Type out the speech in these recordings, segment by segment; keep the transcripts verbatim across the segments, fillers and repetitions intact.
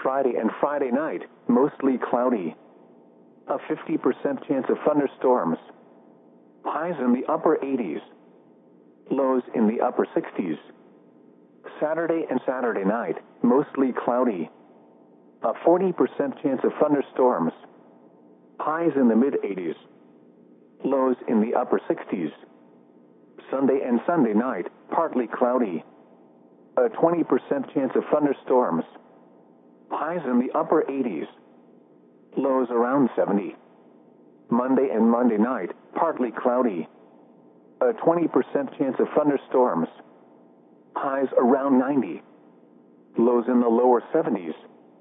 Friday and Friday night, mostly cloudy. A fifty percent chance of thunderstorms. Highs in the upper eighties. Lows in the upper sixties. Saturday and Saturday night, mostly cloudy. A forty percent chance of thunderstorms. Highs in the mid-eighties. Lows in the upper sixties. Sunday and Sunday night, partly cloudy. A twenty percent chance of thunderstorms. Highs in the upper eighties. Lows around seventy. Monday and Monday night, partly cloudy. A twenty percent chance of thunderstorms. Highs around ninety. Lows in the lower seventies.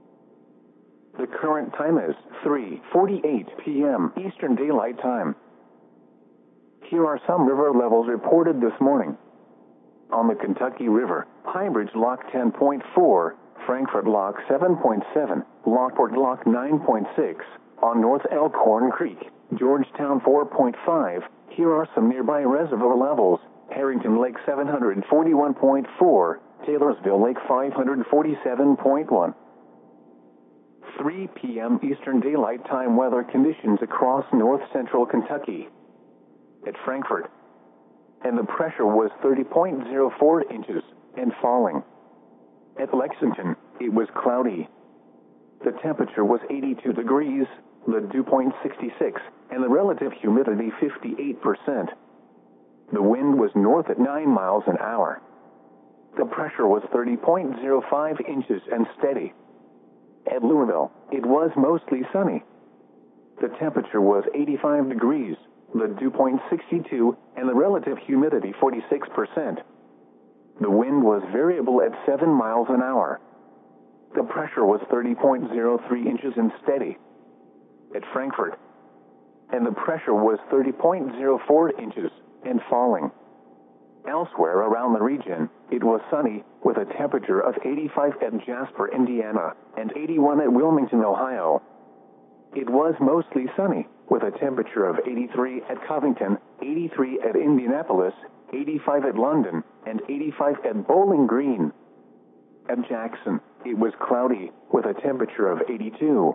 The current time is three forty-eight p m Eastern Daylight Time. Here are some river levels reported this morning. On the Kentucky River, Highbridge Lock ten point four, Frankfort Lock seven point seven, Lockport Lock nine point six, on North Elkhorn Creek, Georgetown four point five. Here are some nearby reservoir levels. Harrington Lake seven hundred forty-one point four, Taylorsville Lake five hundred forty-seven point one. three p m Eastern Daylight Time weather conditions across north central Kentucky. At Frankfort, and the pressure was thirty point zero four inches and falling. At Lexington, it was cloudy. The temperature was eighty-two degrees, the dew point sixty-six, and the relative humidity fifty-eight percent. The wind was north at nine miles an hour. The pressure was thirty point zero five inches and steady. At Louisville, it was mostly sunny. The temperature was eighty-five degrees, the dew point sixty-two, and the relative humidity forty-six percent. The wind was variable at seven miles an hour. The pressure was thirty point zero three inches and steady. At Frankfort, and the pressure was thirty point zero four inches and falling. Elsewhere around the region, it was sunny, with a temperature of eighty-five at Jasper, Indiana, and eighty-one at Wilmington, Ohio. It was mostly sunny, with a temperature of eighty-three at Covington, eighty-three at Indianapolis, eighty-five at London, and eighty-five at Bowling Green. At Jackson, it was cloudy, with a temperature of eighty-two.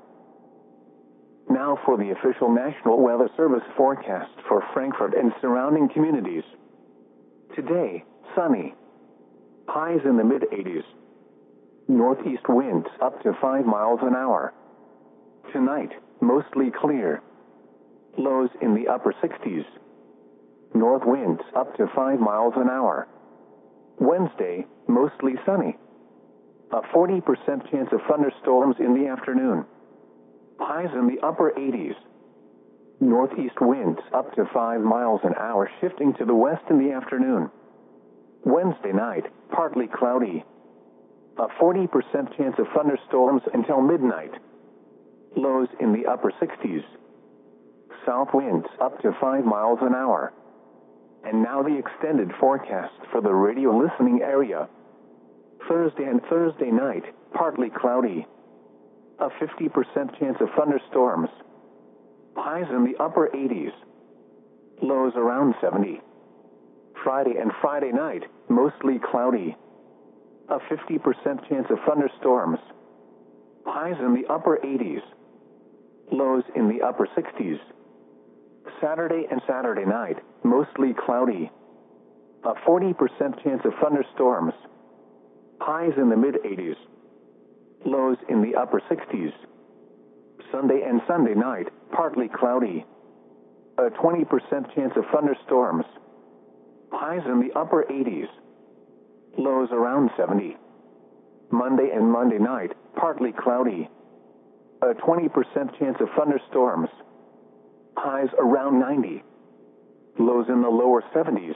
Now for the official National Weather Service forecast for Frankfort and surrounding communities. Today, sunny. Highs in the mid-eighties. Northeast winds up to five miles an hour. Tonight, mostly clear. Lows in the upper sixties. North winds up to five miles an hour. Wednesday, mostly sunny. A forty percent chance of thunderstorms in the afternoon. Highs in the upper eighties. Northeast winds up to five miles an hour, shifting to the west in the afternoon. Wednesday night, partly cloudy. A forty percent chance of thunderstorms until midnight. Lows in the upper sixties. South winds up to five miles an hour. And now the extended forecast for the radio listening area. Thursday and Thursday night, partly cloudy. A fifty percent chance of thunderstorms. Highs in the upper eighties. Lows around seventy. Friday and Friday night, mostly cloudy. A fifty percent chance of thunderstorms. Highs in the upper eighties. Lows in the upper sixties. Saturday and Saturday night, mostly cloudy. A forty percent chance of thunderstorms. Highs in the mid-eighties. Lows in the upper sixties. Sunday and Sunday night, partly cloudy. A twenty percent chance of thunderstorms. Highs in the upper eighties. Lows around seventy. Monday and Monday night, partly cloudy. A twenty percent chance of thunderstorms. Highs around ninety. Lows in the lower seventies.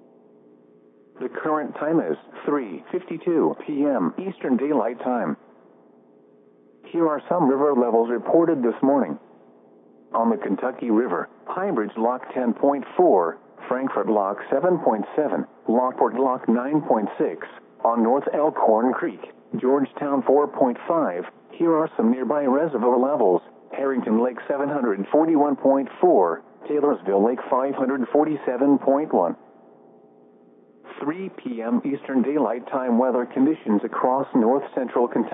The current time is three fifty-two p m Eastern Daylight Time. Here are some river levels reported this morning. On the Kentucky River, Highbridge Lock ten point four, Frankfort Lock seven point seven, Lockport Lock nine point six, on North Elkhorn Creek, Georgetown four point five. Here are some nearby reservoir levels. Harrington Lake seven hundred forty-one point four, Taylorsville Lake five hundred forty-seven point one. three p m Eastern Daylight Time weather conditions across north central Kentucky.